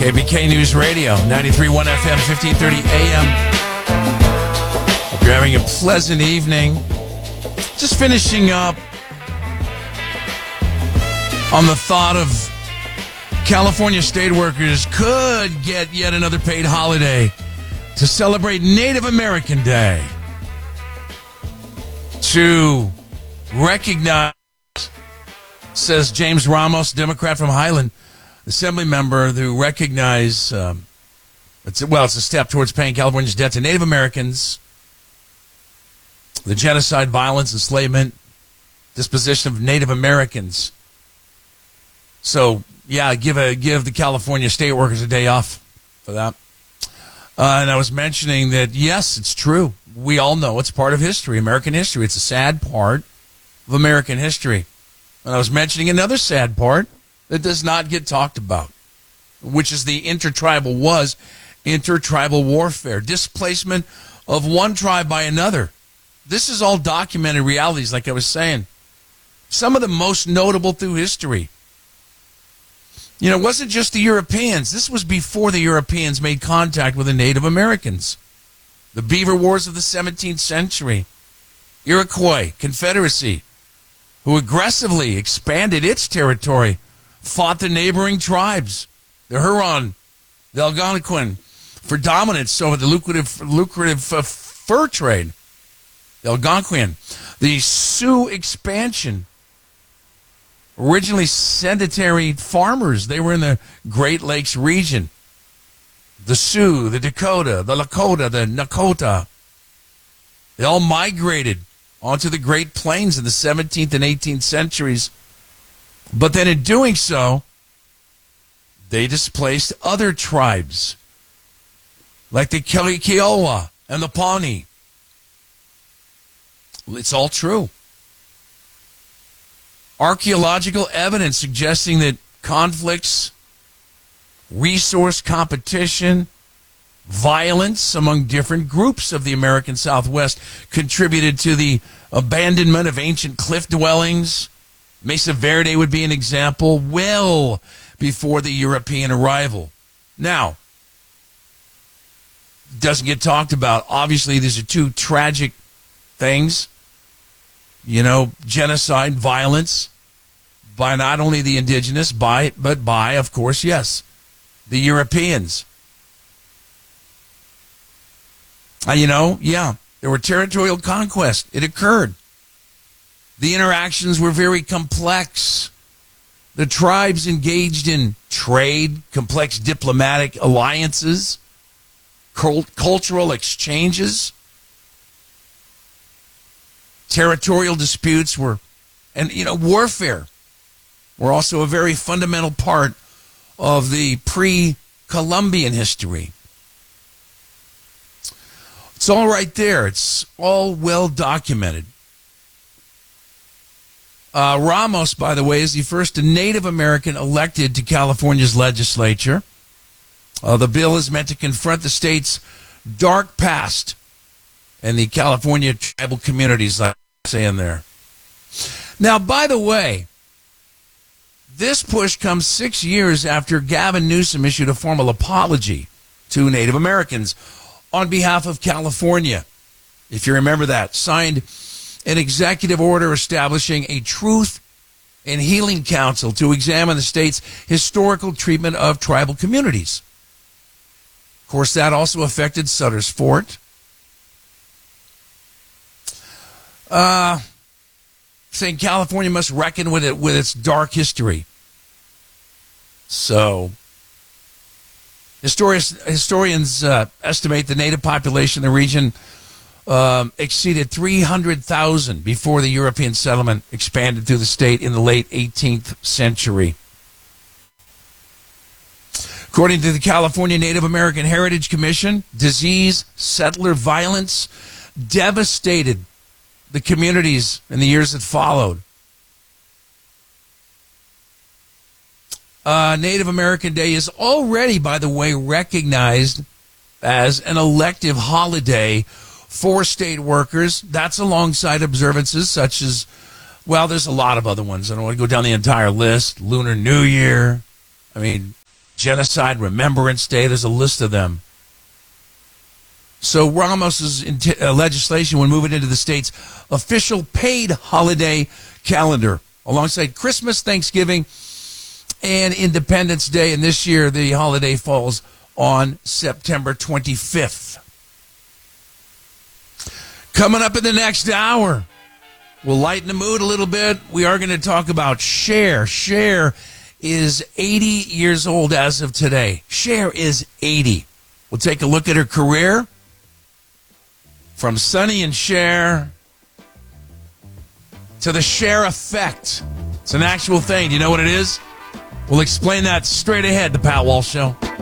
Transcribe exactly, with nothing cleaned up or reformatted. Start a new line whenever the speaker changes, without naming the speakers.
K B K News Radio, ninety-three point one F M, fifteen thirty A M. Hope you're having a pleasant evening. Just finishing up on the thought of California state workers could get yet another paid holiday to celebrate Native American Day. To recognize, says James Ramos, Democrat from Highland, Assembly member, who recognize, um, it's, well, it's a step towards paying California's debt to Native Americans, the genocide, violence, enslavement, disposition of Native Americans. So, yeah, give a give the California state workers a day off for that. Uh, and I was mentioning that, yes, it's true. We all know it's part of history, American history. It's a sad part of American history. And I was mentioning another sad part that does not get talked about, which is the intertribal was intertribal warfare, displacement of one tribe by another. This is all documented realities, like I was saying. Some of the most notable through history. You know, it wasn't just the Europeans. This was before the Europeans made contact with the Native Americans. The Beaver Wars of the seventeenth century. Iroquois Confederacy, who aggressively expanded its territory, fought the neighboring tribes, the Huron, the Algonquin, for dominance over the lucrative, lucrative uh, fur trade. The Algonquin, the Sioux expansion, originally sedentary farmers. They were in the Great Lakes region. The Sioux, the Dakota, the Lakota, the Nakota. They all migrated onto the Great Plains in the seventeenth and eighteenth centuries. But then in doing so, they displaced other tribes, like the Kiowa and the Pawnee. It's all true. Archaeological evidence suggesting that conflicts, resource competition, violence among different groups of the American Southwest contributed to the abandonment of ancient cliff dwellings. Mesa Verde would be an example, well before the European arrival. Now, doesn't get talked about. Obviously, these are two tragic things. You know, genocide, violence by not only the indigenous, by but by, of course, yes, the Europeans. Uh, you know, yeah, there were territorial conquest. It occurred. The interactions were very complex. The tribes engaged in trade, complex diplomatic alliances, cult- cultural exchanges. Territorial disputes were, and, you know, warfare were also a very fundamental part of the pre-Columbian history. It's all right there. It's all well documented. Uh, Ramos, by the way, is the first Native American elected to California's legislature. Uh, the bill is meant to confront the state's dark past and the California tribal communities, like I'm saying there. Now, by the way, this push comes six years after Gavin Newsom issued a formal apology to Native Americans on behalf of California. If you remember that, signed an executive order establishing a Truth and Healing Council to examine the state's historical treatment of tribal communities. Of course, that also affected Sutter's Fort. Uh, saying California must reckon with it with its dark history. So, historians, historians uh, estimate the native population in the region um, exceeded three hundred thousand before the European settlement expanded through the state in the late eighteenth century. According to the California Native American Heritage Commission, disease, settler violence devastated the communities in the years that followed. Uh, Native American Day is already, by the way, recognized as an elective holiday for state workers. That's alongside observances such as, well, there's a lot of other ones. I don't want to go down the entire list. Lunar New Year. I mean, Genocide Remembrance Day. There's a list of them. So Ramos's uh, legislation would move it into the state's official paid holiday calendar, alongside Christmas, Thanksgiving, and Independence Day. And this year, the holiday falls on September twenty-fifth. Coming up in the next hour, we'll lighten the mood a little bit. We are going to talk about Cher. Cher is eighty years old as of today. Cher is eighty. We'll take a look at her career. From Sonny and Cher to the Cher effect. It's an actual thing. Do you know what it is? We'll explain that straight ahead, the Pat Walsh Show.